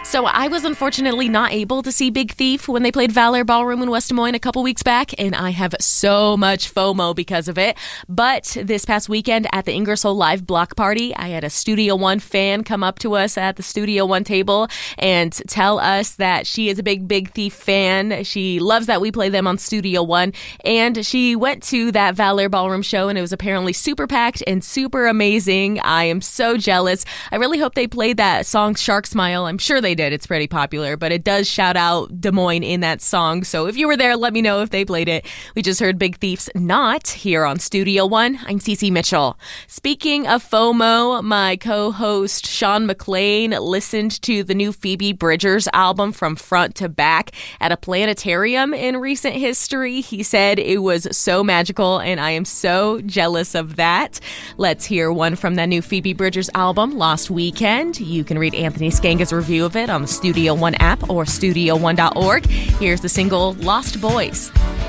So I was unfortunately not able to see Big Thief when they played Valor Ballroom in West Des Moines a couple weeks back, and I have so much FOMO because of it. But this past weekend at the Ingersoll Live block party, I had a Studio One fan come up to us at the Studio One table and tell us that she is a Big Thief fan. She loves that we play them on Studio One, and she went to that Valor Ballroom show, and it was apparently super packed and super amazing. I am so jealous. I really hope they played that song Shark Smile. I'm sure they did. It's pretty popular, but it does shout out Des Moines in that song. So if you were there, let me know if they played it. We just heard Big Thief's Not here on Studio One. I'm Cece Mitchell. Speaking of FOMO, my co-host Sean McLean listened to the new Phoebe Bridgers album from front to back at a planetarium in recent history. He said it was so magical, and I am so jealous of that. Let's hear one from that new Phoebe Bridgers album, Lost Weekend. You can read Anthony Skanga's review of it on the Studio One app or studio1.org. Here's the single Lost Boys.